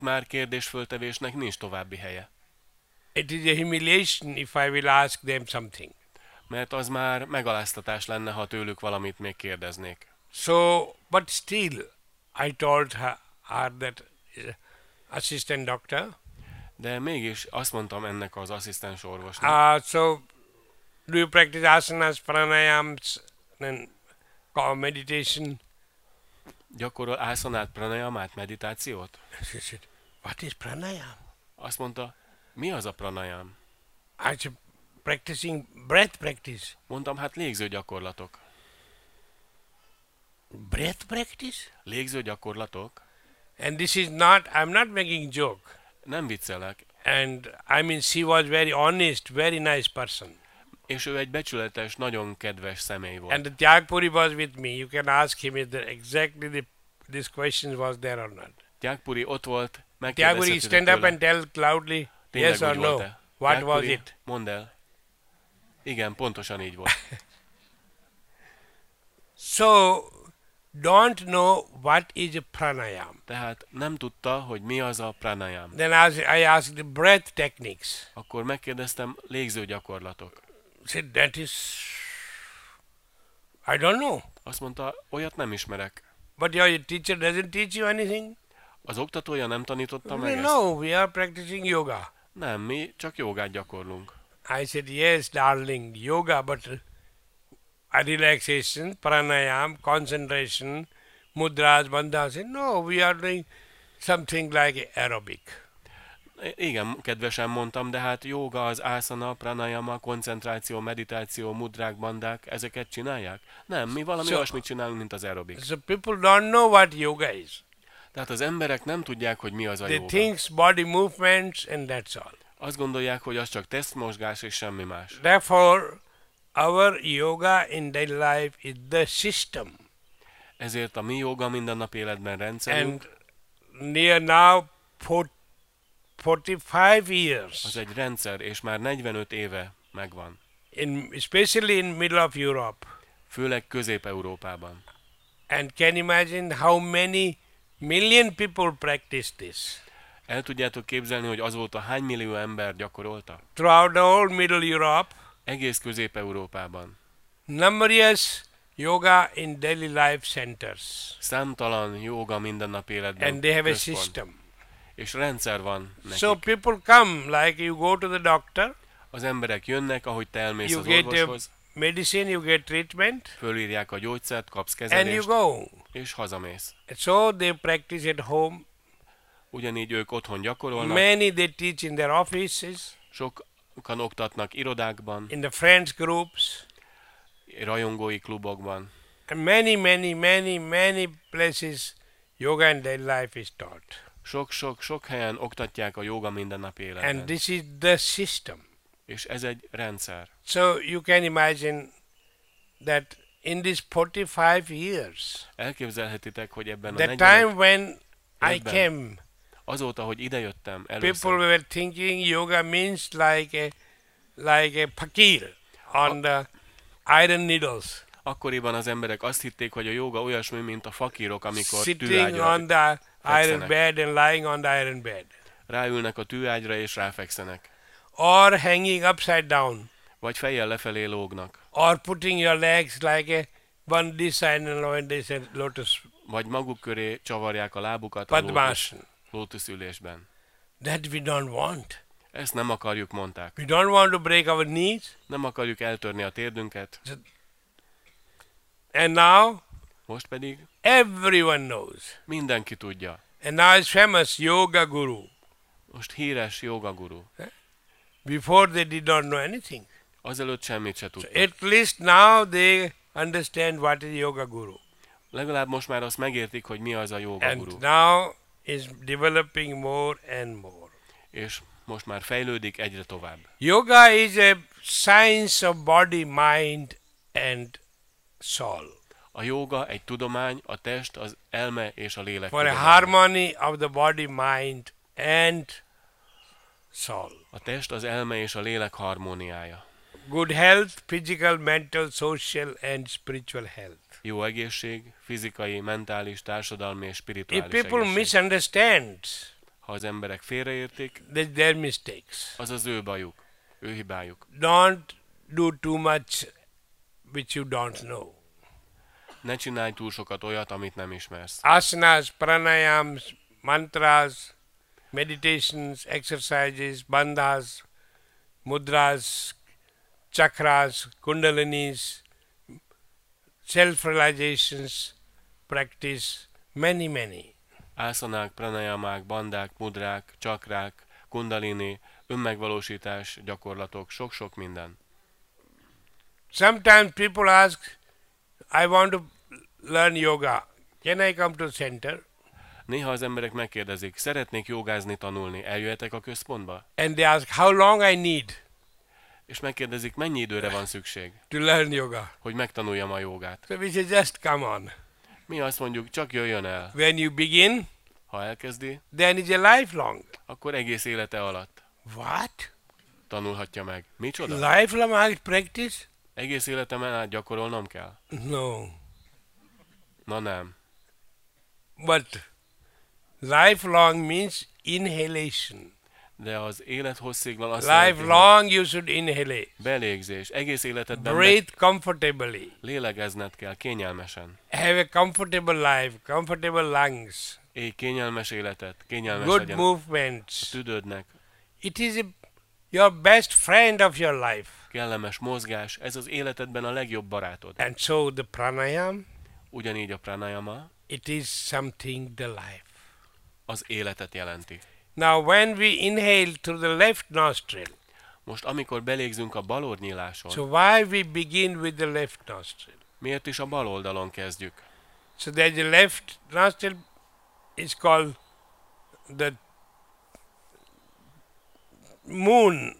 már kérdésföltevésnek nincs további helye. It is a humiliation if I will ask them something. Mert az már megaláztatás lenne, ha tőlük valamit még kérdeznék. So, but still, I told her that assistant doctor. De mégis azt mondtam ennek az asszisztens orvosnak. So, do you practice asanas, pranayams, and meditation? Gyakorol ászanát, pranayamát, meditációt? She said, what is pranayam? Azt mondta, mi az a pranayam? I said, practicing breath practice. Mondtam, hát légző gyakorlatok. Breath practice? Légző gyakorlatok? And this is not, I'm not making joke. Nem viccelek. And I mean, she was very honest, very nice person. És ő egy becsületes, nagyon kedves személy volt. And the Tyagpuri was with me. You can ask him if this question was there or not. Tyagpuri ott volt, Tyagpuri, stand up and tell loudly, tényleg yes or úgy no. volt-e? What Tyagpuri, was it? Mondd el. Igen, pontosan így volt. So, don't know what is a pranayam. Tehát nem tudta, hogy mi az a pranayam. Then I asked the breath techniques. Akkor megkérdeztem, légző gyakorlatok. Said, that is, I don't know. Azt mondta, olyat nem ismerek. But your teacher doesn't teach you anything? Az oktatója nem tanította meg ezt? No, we are practicing yoga. Nem, mi csak jogát gyakorlunk. I said, yes, darling, yoga, but a relaxation, pranayam, concentration, mudras, bandhas. No, we are doing something like aerobic. Igen, kedvesen mondtam, de hát jóga, az ászana, pranayama, koncentráció, meditáció, mudrák, bandák, ezeket csinálják? Nem, mi valami olyasmit csinálunk, mint az aerobik. So people don't know what yoga is. Tehát az emberek nem tudják, hogy mi az a They jóga. think body movements and that's all. Azt gondolják, hogy az csak testmozgás és semmi más. Therefore, our yoga in daily life is the system. Ezért a mi joga mindennapi életben rendszerünk. And near now 45 years. Az egy rendszer, és már 45 éve megvan. Especially in middle of Europe. Főleg Közép-Európában. And can you imagine how many million people practice this? El tudjátok képzelni, hogy azóta hány millió ember gyakorolta? Throughout the whole Middle Europe. Egész Közép-Európában. Numerous yoga in daily life centers. Számtalan jóga mindennapi életben. And they have központ. a system. És rendszer van nekik. So people come, like you go to the doctor. Az emberek jönnek, ahogy te elmész You az get orvoshoz. medicine, you get treatment. Fölírják a gyógyszert, kapsz And you kezelést, go. és hazamész. So they practice at home. Ugyanígy ők otthon gyakorolnak. Many they teach in their offices. Sokan oktatnak irodákban, In the friends groups. rajongói klubokban. And many places yoga and daily life is taught. Sok helyen oktatják a jóga mindennapi And életben. this is the system. És ez egy rendszer. So you can imagine that in these 45 years, Elképzelhetitek, hogy ebben a the 45 time when I évben, came, azóta, hogy idejöttem people először, were thinking yoga means like a fakir on the iron needles, akkoriban az emberek azt hitték, hogy a jóga olyasmi, mint a fakírok, amikor sitting tűágyra on the iron fekszenek. bed and lying on the iron bed, Ráülnek a tűágyra és ráfekszenek. or hanging upside down, Vagy fejjel lefelé lógnak. or putting your legs like a one this side and one this side, lotus, Vagy maguk köré csavarják a lábukat a Padmasana. lótuszülésben. That we don't want. Ezt nem akarjuk, mondták. We don't want to break our knees. Nem akarjuk eltörni a térdünket. And now Most pedig everyone knows. mindenki tudja. And now it's famous yoga guru. Most híres jogaguru. Before they did not know anything. Azelőtt semmit se So tudtak. at least now they understand what is yoga guru. Legalább most már azt megértik, hogy mi az a jogaguru. And now is developing more and more. És most már fejlődik egyre tovább. Yoga is a science of body, mind and soul. A jóga egy tudomány, a test, az elme és a lélek For a tudománya. harmony of the body, mind and soul. A test, az elme és a lélek harmóniája. Good health, physical, mental, social and spiritual health. Jó egészség, fizikai, mentális, társadalmi és If spirituális people egészség. misunderstand Ha az emberek félreértik, that's their mistakes. az az ő bajuk, ő hibájuk. Don't do too much which you don't know. Ne csinálj túl sokat olyat, amit nem ismersz. Asanas, pranayams, mantras, meditations, exercises, bandhas, mudras, chakras, kundalinis, self-realizations, practice, many. Ászanák, pranayamák, bandák, mudrák, csakrák, kundalini, önmegvalósítás, gyakorlatok, sok-sok minden. Sometimes people ask, I want to learn yoga. Can I come to center? Néha az emberek megkérdezik, szeretnék jogázni, tanulni, eljöhetek a központba? And they ask, how long I need És megkérdezik, mennyi időre van szükség, to learn yoga? hogy megtanuljam a jogát. So we say, just come on. Mi azt mondjuk, csak jöjjön el. When you begin, Ha elkezdi, then it's a lifelong. akkor egész élete alatt What? tanulhatja meg. Micsoda? Lifelong practice? Egész életemen át gyakorolnom kell? No. Na nem. But lifelong means inhalation. De az élethosszíglan azt jelenti, hogy Lifelong you should inhale. belégzés. Egész életedben Breathe comfortably. lélegezned kell, kényelmesen. Have a comfortable life, comfortable lungs, Élj kényelmes életet, kényelmes good legyen movements. tüdődnek, It is your best friend of your life. kellemes mozgás, ez az életedben a legjobb barátod. And so the pranayam, Ugyanígy a pranayama it is something the life. az életet jelenti. Now when we inhale through the left nostril, Most amikor belégzünk a bal ornyíláson, so why we begin with the left nostril? miért is a bal oldalon kezdjük? So there's a left nostril is called the moon,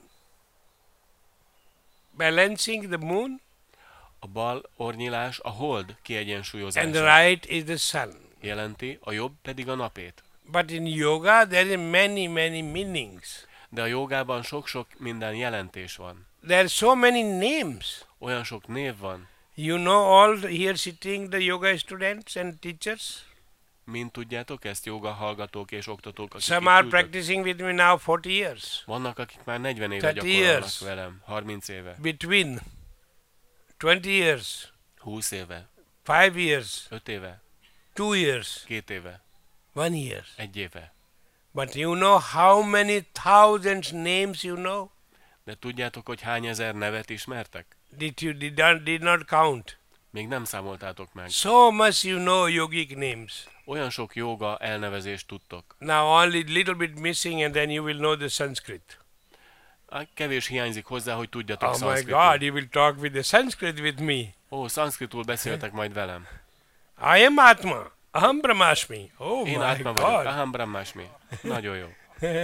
balancing the moon, A bal ornyilás a hold and the kiegyensúlyozása right is the sun. jelenti, a jobb pedig a napét. But in yoga there is many meanings. De a jogában sok-sok minden jelentés van. There are so many names. Olyan sok név van. You know all here sitting the yoga students and teachers? Mind tudjátok ezt, joga hallgatók és oktatók, akik Some itt are ültök? practicing with me now 40 years. Vannak, akik már 40 éve 30 gyakorolnak years. velem, 30 éve, Between 20 years, 20 éve, 5 years, 5 éve, 2 years, 2 éve, 1 year. 1 éve. But you know how many thousands names you know? De tudjátok, hogy hány ezer nevet ismertek? Did not count. Még nem számoltátok meg. So much you know yogic names. Olyan sok joga elnevezést tudtok. Now only little bit missing and then you will know the Sanskrit. Kevés hiányzik hozzá, hogy tudjatok Oh my szanszkritul. God, you will talk with the Sanskrit with me. Ó, szanszkritul beszéltek majd velem. I am Atma. Aham Brahmasmi. Oh Én my Átma vagyok, God. Aham Brahmasmi. Nagyon jó.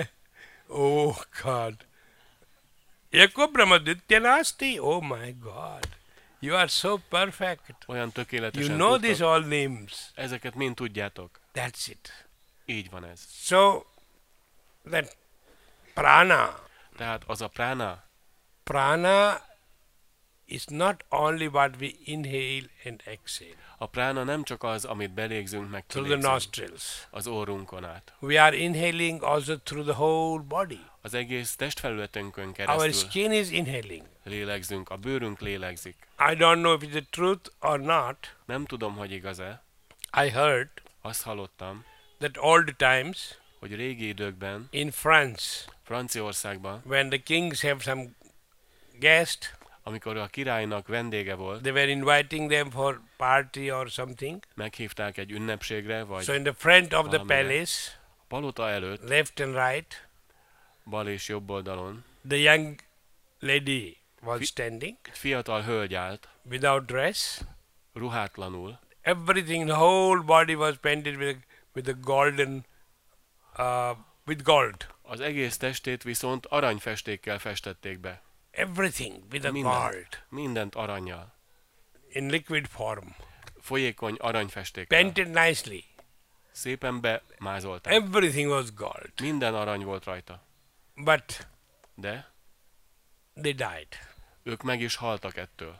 Oh God. Eko Brahmaditya Nasti. Oh my God. You are so perfect. Olyan You tökéletesen know tudtok. these all names. Ezeket mind tudjátok. That's it. Így van ez. So that prana. Tehát az a prána, Prana is not only what we inhale and exhale a prána nem csak az, amit belégzünk, meg through the kilégzünk nostrils. az orrunkon át. We are inhaling also through the whole body. Az egész testfelületünkön Our keresztül skin is inhaling. lélegzünk, a bőrünk lélegzik. I don't know if it's the truth or not. Nem tudom, hogy igaz-e. I heard Azt hallottam, that old times hogy régi időkben in France, Franciaországban, when the kings have some guest, amikor a királynak vendége volt, they were inviting them for party or something. meghívták egy ünnepségre, So vagy in the front of the valamire. palace, a palota előtt, left and right, bal és jobb oldalon, the young lady was Fi- standing egy fiatal hölgy állt, without dress. ruhátlanul, Everything, the whole body was painted with a golden, with gold. az egész testét viszont aranyfestékkel festették be. Everything with a Mindent. gold Mindent aranyjal. in liquid form, Folyékony aranyfestékkel. painted nicely. Szépen bemázolták. Everything was gold. Minden arany volt rajta. But De they died. ők meg is haltak ettől.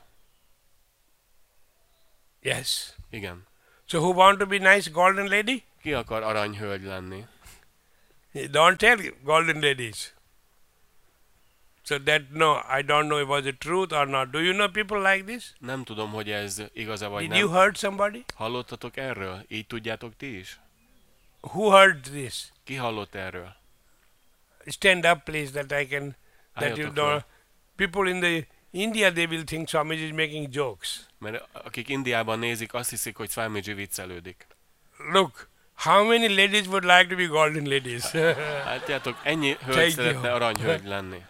Yes. Igen. So who want to be nice golden lady? Ki akar aranyhölgy lenni? Don't tell golden ladies. So that, no, I don't know if it was the truth or not. Do you know people like this? Nem tudom, hogy ez igaz-e vagy Did nem. you heard somebody? Hallottatok erről? Így tudjátok ti is? Who heard this? Ki hallott erről? Stand up, please, that I can, that you Álljatok don't. föl. People in the India, they will think Swamiji is making jokes. Mert akik Indiában nézik, azt hiszik, hogy Swamiji viccelődik. Look, how many ladies would like to be golden ladies? Látjátok, ennyi hölgy Thank szeretne you. aranyhölgy lenni.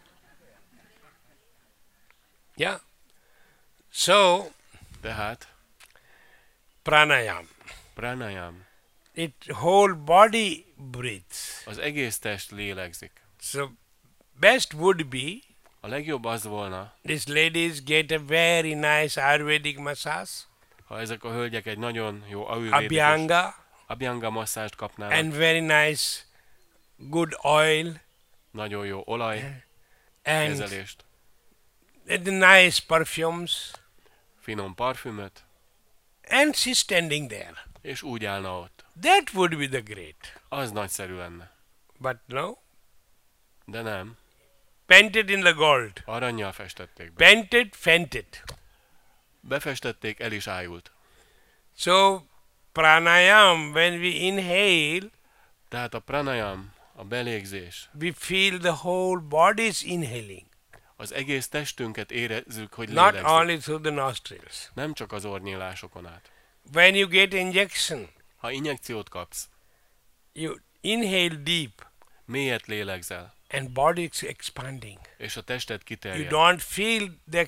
Yeah. So, Tehát pranayam. pranayam. It whole body breathes. Az egész test lélegzik. So, best would be A legjobb az volna, these ladies get a very nice Ayurvedic massage, ha ezek a hölgyek egy nagyon jó ayurvédikus Abhyanga, abhyanga masszást kapnának, and very nice good oil, nagyon jó olaj, and kezelést, the nice perfumes, finom parfümöt, and she's standing there. és úgy állna ott. That would be the great. Az nagyszerű lenne. But no, De nem. painted in the gold. Arannyal festették be. Painted, fainted. Befestették, el is ájult. So, pranayam, when we inhale, Tehát a pranayam, a belégzés, we feel the whole body is inhaling, az egész testünket érezzük, hogy not lélegzik. only through the nostrils. Nem csak az orrnyílásokon át. When you get injection, Ha injekciót kapsz, you inhale deep mélyet lélegzel, and body is expanding. és a tested You kiterjed. don't feel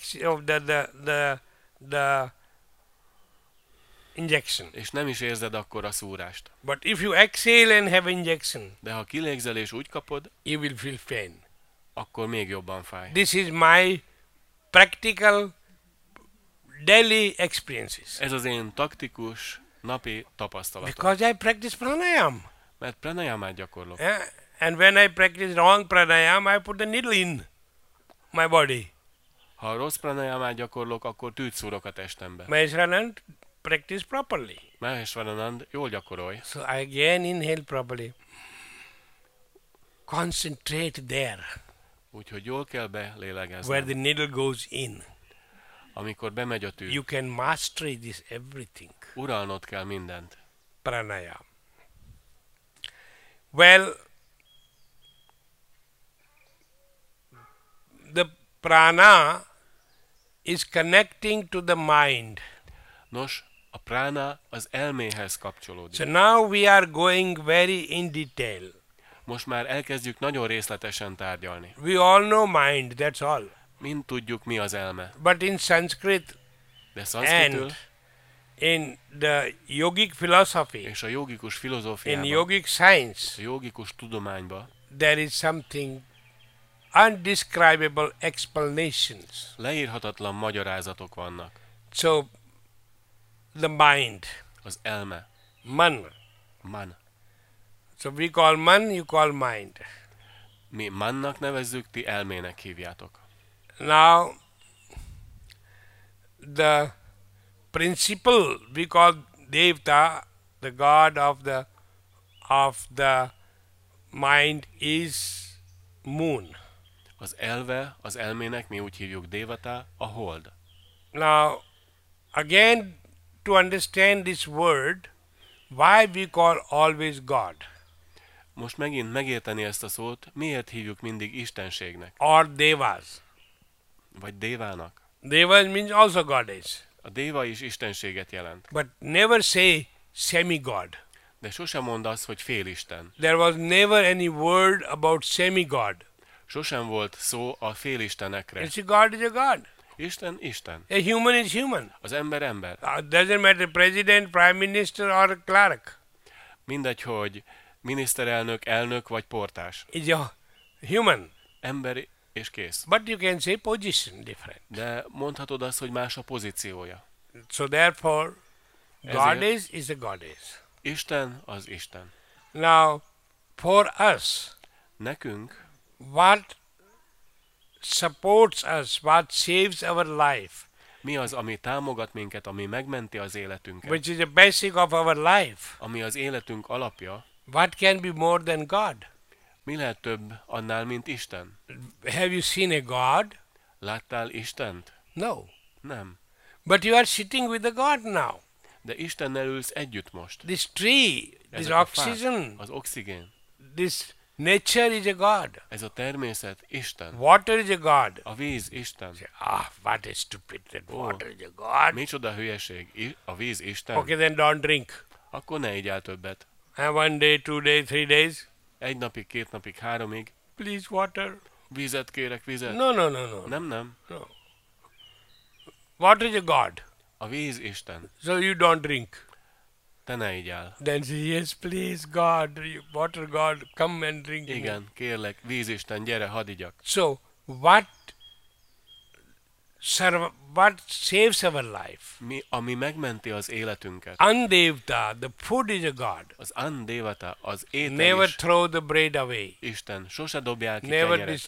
the injection. És nem is érzed akkor a szúrást. But if you exhale and have injection, De ha kilégzel és úgy kapod, you will feel pain. akkor még jobban fáj. This is my practical daily experiences. Ez az én taktikus napi tapasztalatom. Because I practice pranayam. Mert pranayamát gyakorlok. Yeah? And when I practice wrong pranayam, I put the needle in my body. Ha rossz pranayamát gyakorlok, akkor tűt szúrok a testembe. Maheshwaranand practice properly. Maheshwaranand, jól gyakorolj. So I again inhale properly. Concentrate there Úgyhogy jól kell where belélegeznem. the needle goes in. Amikor bemegy a tű, You can master this everything. uralnod kell mindent. Pranayam. Well, the prana is connecting to the mind. Nos, a prána az elméhez kapcsolódik. So now we are going very in detail. Most már elkezdjük nagyon részletesen tárgyalni. We all know mind, that's all. Mind tudjuk, mi az elme. But in Sanskrit De szanszkritül and in the yogic philosophy, és a jogikus in filozófiában, yogic science, a jogikus tudományban there is something undescribable explanations. leírhatatlan magyarázatok vannak. So, the mind, Az elme, man. man. So we call man, you call mind. Mi mannak nevezzük, ti elmének hívjátok. Now, the principle we call Devta, the god of the mind, is moon. Az elve, az elmének mi úgy hívjuk Devata, a hold. Now, again, to understand this word, why we call always God Most megint megérteni ezt a szót, miért hívjuk mindig istenségnek, or Devas. vagy Dévának? Devas means also goddess, A Déva is istenséget jelent, but never say semi-god. de sosem mondd azt, hogy félisten. There was never any word about semi-god. Sosem volt szó a félistenekre. It's a God is a God. Isten, Isten. A human is human. Az ember, ember. Doesn't matter president, prime minister or clerk. Mindegy, hogy miniszterelnök, elnök vagy portás. Is a human. Ember és kész. But you can say position different. De mondhatod azt, hogy más a pozíciója. So therefore, Ezért- goddess is a goddess. Isten az Isten. Now, for us, Nekünk what supports us, what saves our life, mi az, ami támogat minket, ami megmenti az életünket, which is the basic of our life, ami az életünk alapja, what can be more than God? Mi lehet több annál, mint Isten? Have you seen a God? Láttál Istent? No. Nem. But you are sitting with the God now. De Istennel ülsz együtt most. This tree, this Ezek a fák, oxygen, az oxigén, this nature is a God. ez a természet Isten. Water is a God. A víz Isten. What a stupid that Oh. water is a God. Micsoda hülyeség. A víz Isten. Okay, then don't drink. Akkor ne igyál többet. And 1 day, 2 days, 3 days. 1 napig, 2 napig, 3-ig. Please, water. Vizet kérek, vizet. No, no, no, no. Nem, nem. No. Water is a God. A víz Isten. So you don't drink. Te ne igyál. Then say, yes, please, God, water God, come and drink. me." Igen, kérlek, víz Isten, gyere, hadd igyak. So, what saves our life? Ami megmenti az életünket. Andevta, the food is a God. Az Andevata, az étel Never is throw the bread away. Isten. Sose dobjál ki Never kenyeret.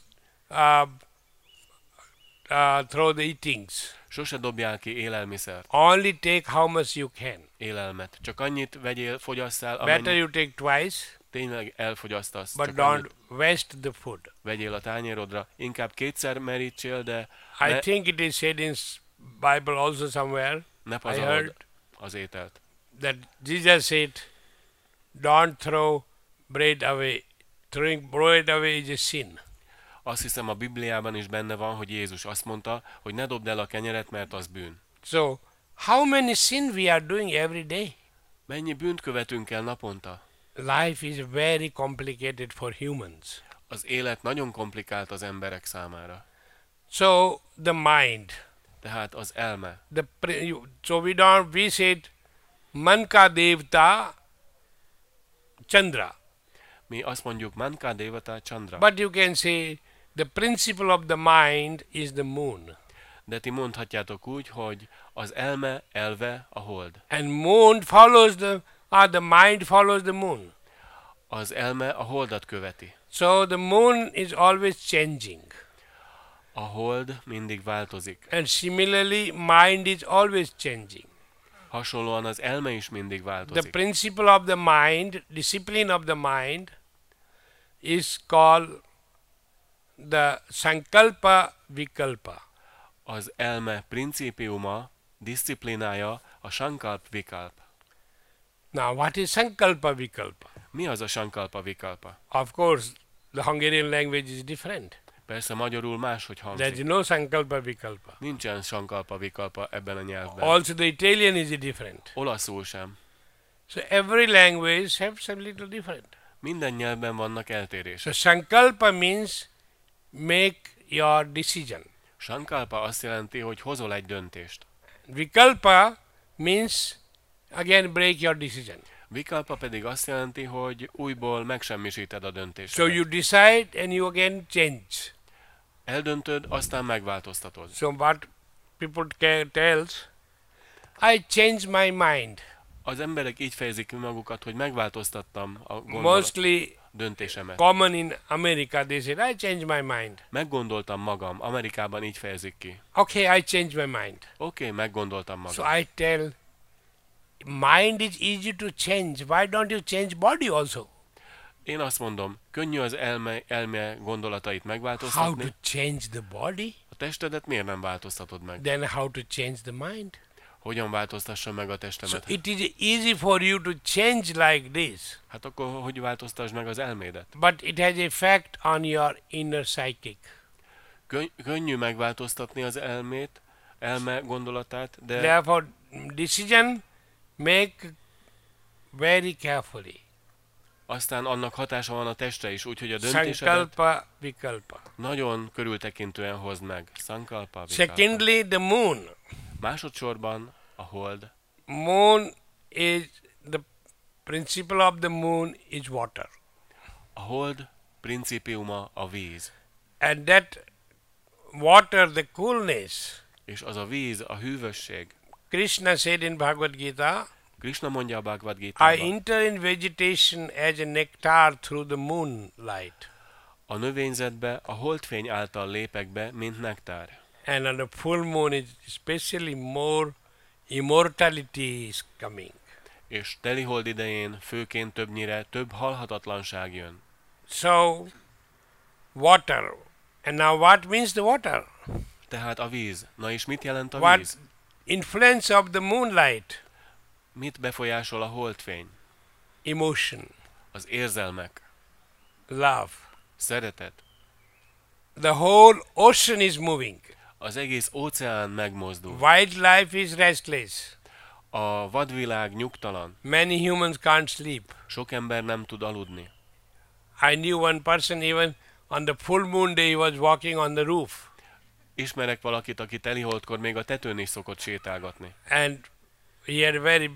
throw the eatings. Sose dobjál ki élelmiszert, Only take how much you can. élelmet. Csak annyit vegyél, fogyasszál, Better amennyit you take twice, tényleg elfogyasztasz. but Csak don't annyit waste the food. vegyél a tányérodra. Inkább 2-szer merítsél, de I think it is said in Bible also somewhere. ne I pazarod heard az ételt. that Jesus said, don't throw bread away. Throwing bread away is a sin. Azt hiszem a Bibliában is benne van, hogy Jézus azt mondta, hogy ne dobd el a kenyeret, mert az bűn. So, how many sin we are doing every day? Mennyi bűnt követünk el naponta? Life is very complicated for humans. Az élet nagyon komplikált az emberek számára. So, the mind. Tehát az elme. So we said Manka Devta Chandra. Mi azt mondjuk Manka Devata Chandra. But you can say the principle of the mind is the moon. De ti mondhatjátok úgy, hogy az elme elve a hold. And moon follows the mind follows the moon. Az elme a holdat követi. So the moon is always changing. A hold mindig változik. And similarly, mind is always changing. Hasonlóan az elme is mindig The változik. principle of the mind, discipline of the mind, is called the Sankalpa Vikalpa. Az elme principiuma, disziplinája a Sankalp Vikalp. Now, what is Sankalpa Vikalpa? Mi az a Sankalpa Vikalpa? Of course, the Hungarian language is different. Persze magyarul máshogy There is hangzik. no Sankalpa Vikalpa. Nincsen Sankalpa Vikalpa ebben a nyelvben. Also, the Italian is different. Olaszul sem. So, every language has some little different. Minden nyelvben vannak eltérések. So, Sankalpa means make your decision. Sankalpa azt jelenti, hogy hozol egy döntést. Vikalpa means again break your decision. Vikalpa pedig azt jelenti, hogy újból megsemmisíted a So döntésedet. you decide and you again change. Eldöntöd, aztán megváltoztatod. So what people tells, I change my mind. Az emberek így fejezik ki magukat, hogy megváltoztattam a Mostly döntésemet. common in America, they said, I change my mind. Meggondoltam magam. Amerikában így fejezik ki. Okay, I change my mind. Oké, meggondoltam magam. So I tell, mind is easy to change. Why don't you change body also? Én azt mondom, könnyű az elme gondolatait How to megváltoztatni. change the body? A testedet miért nem változtatod meg? Then how to change the mind? Hogyan változtassam meg a So testemet? it is easy for you to change like this, Hát akkor hogy változtasd meg az elmédet? but it has effect on your inner psychic. Könnyű megváltoztatni az elme gondolatát, de Therefore, decision make very carefully. aztán annak hatása van a testre is, úgyhogy a döntésedet Sankalpa Vikalpa. nagyon körültekintően hozd meg. Sankalpa Vikalpa. Secondly, the moon. Másodszorban a hold. Moon is the principle of the moon is water, A hold principiuma a víz. and that water, the coolness. És az a víz, a hűvösség. Krishna said in Bhagavad Gita, Krishna mondja a Bhagavad I Gita-ban. enter in vegetation as a nectar through the moonlight, A növényzetbe a holdfény által lépek be, mint nektár. and on the full moon is especially more immortality is coming. És telihold idején főként többnyire több halhatatlanság jön. So, water. And now what means the water? Tehát a víz. Na és mit jelent a What víz? influence of the moonlight? Mit befolyásol a holdfény? Emotion, Az érzelmek, love. szeretet. The whole ocean is moving. Az egész óceán megmozdul. Wildlife is restless. A vadvilág nyugtalan. Many humans can't sleep. Sok ember nem tud aludni. I knew one person even on the full moon day he was walking on the roof. Ismerek valakit, aki teliholdkor még a tetőn is szokott sétálgatni. And he had a very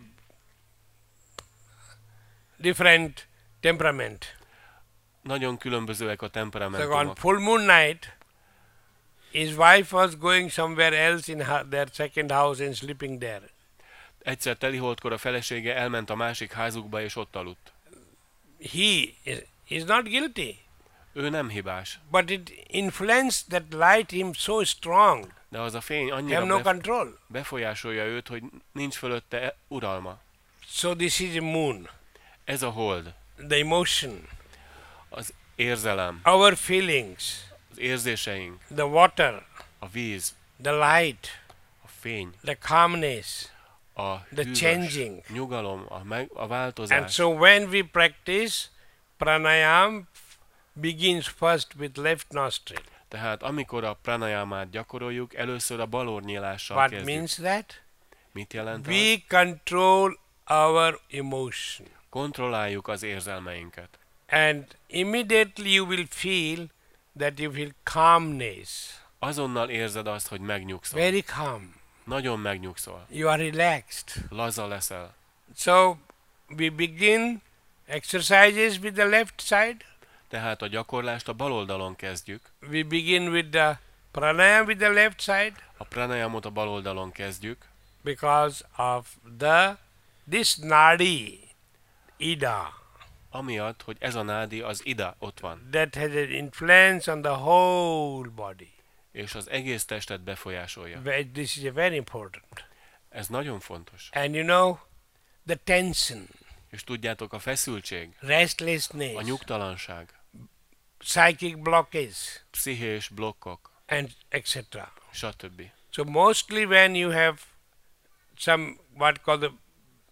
different temperament. Nagyon különbözőek a So on temperamentumok. full moon night, his wife was going somewhere else in their second house and sleeping there. Egyszer teliholdkor a felesége elment a másik házukba és ott aludt. He is not guilty, Ő nem hibás, but it influenced that light him so strong. de az a fény They annyira have no control. befolyásolja őt, hogy nincs fölötte uralma. So this is a moon, Ez a hold, the emotion, az érzelem, our feelings, az érzéseink, the water, a víz, the light, a fény, the calmness, a the hűvös, changing. nyugalom, a And változás. so when we practice, pranayam begins first with left nostril. Tehát amikor a pranayamát gyakoroljuk, először a bal orrnyílással What kezdjük. means that? Mit jelent az? We control our emotion. Kontrolláljuk az érzelmeinket. And immediately you will feel that you feel calmness. Azonnal érzed azt, hogy megnyugszol. Very calm. Nagyon megnyugszol. You are relaxed. Laza leszel. So we begin exercises with the left side. Tehát a gyakorlást a bal oldalon kezdjük. We begin with the pranayam with the left side A pranayamot a bal oldalon kezdjük, because of this nadi, ida, amiatt, hogy ez a nádi az ida ott van, that has an influence on the whole body. és az egész testet befolyásolja. This is very important. Ez nagyon fontos. And you know, the tension, És tudjátok, a feszültség, a restlessness, nyugtalanság, psychic blockage, pszichés blokkok, and etc. stb. So mostly when you have some what called the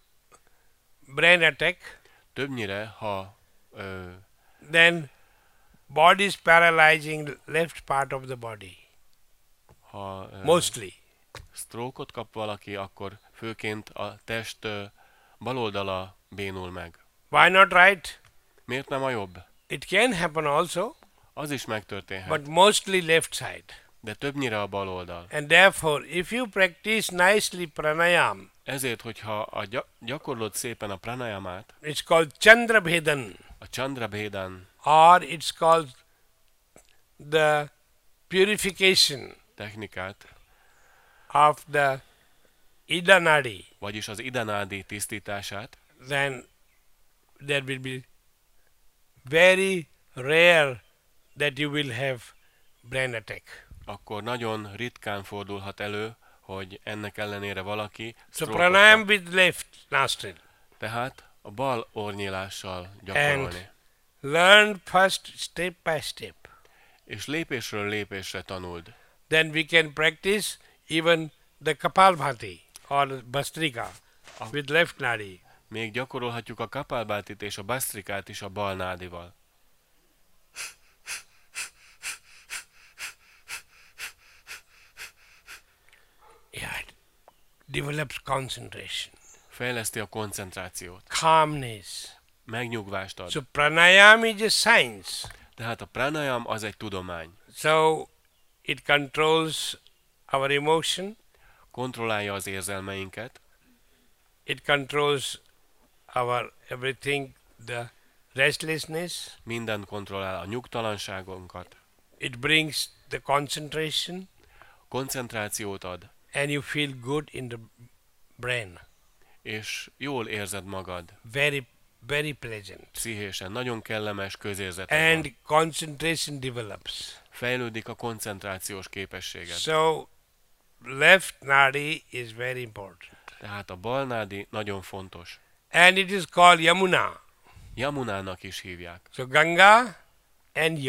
brain attack, Többnyire, ha then body is paralyzing left part of the body. Mostly. stroke-ot kap valaki, akkor főként a test bal oldala bénul meg. Why not right? Miért nem a jobb? It can happen also, Az is megtörténhet, but mostly left side. de többnyire a bal oldal. And therefore, if you practice nicely pranayam, Ezért, hogyha gyakorlod szépen a pranayamát, it's called Chandrabhedan, a Chandrabhedan or it's called the purification technikát, of the Ida Nadi, vagyis az idanádi tisztítását, then there will be very rare that you will have brain attack. akkor nagyon ritkán fordulhat elő, hogy ennek ellenére valaki So stroke-ot pranayam kap. with left nostril. Tehát a bal orrnyílással gyakorolni. Learn first step by step. És lépésről lépésre tanuld. Then we can practice even the Kapalbhati or Bastrika with left nadi. Még gyakorolhatjuk a kapálbátit és a basztrikát is a bal nádival. Yeah, it develops concentration, Fejleszti a koncentrációt. calmness. Megnyugvást ad. So pranayam is a science. Tehát a pranayam az egy tudomány. So it controls our emotion, Kontrollálja az érzelmeinket, it controls our everything, the restlessness, minden kontrollál a nyugtalanságunkat, it brings the concentration, koncentrációt ad, and you feel good in the brain. és jól érzed magad, Very, very pleasant. pszichésen, nagyon kellemes közérzeted van. And concentration develops. Fejlődik a koncentrációs képességed. So left nadi is very important. Tehát a bal nádi nagyon fontos. And it is called Yamuna. Yamunának is hívják. So Ganga and